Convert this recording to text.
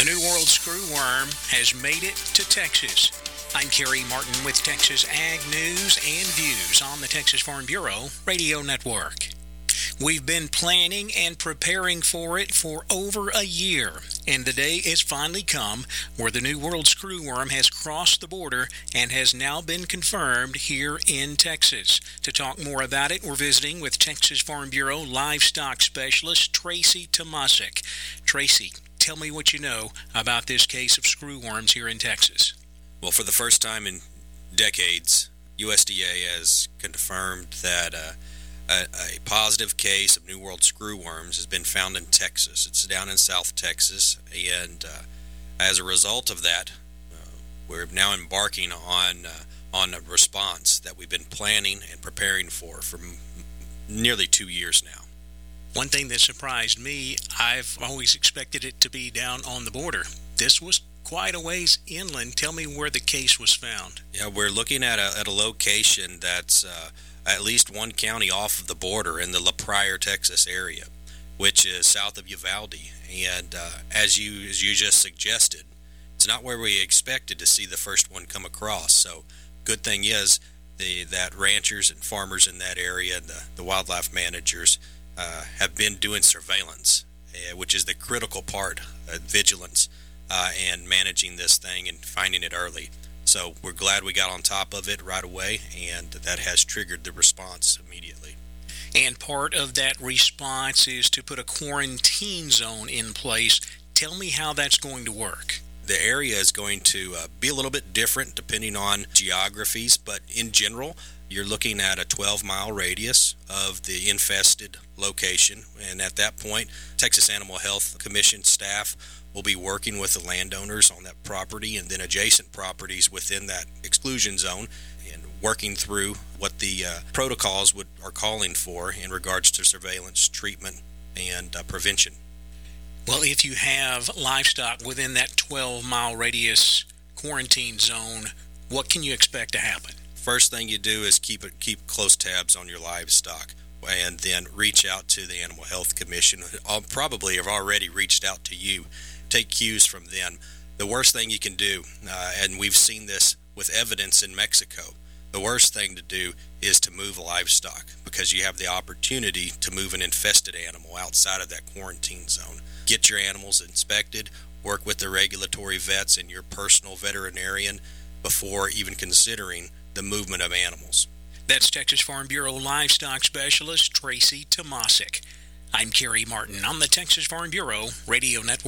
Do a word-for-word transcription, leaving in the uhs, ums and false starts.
The New World screwworm has made it to Texas. I'm Kerry Martin with Texas Ag News and Views on the Texas Farm Bureau Radio Network. We've been planning and preparing for it for over a year, and the day has finally come where the New World screwworm has crossed the border and has now been confirmed here in Texas. To talk more about it, we're visiting with Texas Farm Bureau livestock specialist Tracy Tomasik. Tracy, tell me what you know about this case of screwworms here in Texas. Well, for the first time in decades, U S D A has confirmed that uh, a, a positive case of New World screwworms has been found in Texas. It's down in South Texas, and uh, as a result of that, uh, we're now embarking on uh, on a response that we've been planning and preparing for for m- nearly two years now. One thing that surprised me, I've always expected it to be down on the border. This was quite a ways inland. Tell me where the case was found. Yeah, we're looking at a, at a location that's uh, at least one county off of the border in the La Pryor, Texas area, which is south of Uvalde. And uh, as you as you just suggested, it's not where we expected to see the first one come across. So good thing is the that ranchers and farmers in that area and the, the wildlife managers uh, have been doing surveillance, uh, which is the critical part of vigilance uh, and managing this thing and finding it early. So we're glad we got on top of it right away, and that has triggered the response immediately. And part of that response is to put a quarantine zone in place. Tell me how that's going to work. The area is going to uh, be a little bit different depending on geographies, but in general, you're looking at a twelve-mile radius of the infested location, and at that point, Texas Animal Health Commission staff will be working with the landowners on that property and then adjacent properties within that exclusion zone and working through what the uh, protocols would are calling for in regards to surveillance, treatment, and uh, prevention. Well, if you have livestock within that twelve-mile radius quarantine zone, what can you expect to happen? First thing you do is keep it, keep close tabs on your livestock, and then reach out to the Animal Health Commission. I'll probably have already reached out to you. Take cues from them. The worst thing you can do, uh, and we've seen this with evidence in Mexico, the worst thing to do is to move livestock, because you have the opportunity to move an infested animal outside of that quarantine zone. Get your animals inspected, work with the regulatory vets and your personal veterinarian before even considering the movement of animals. That's Texas Farm Bureau livestock specialist Tracy Tomasik. I'm Kerry Martin on the Texas Farm Bureau Radio Network.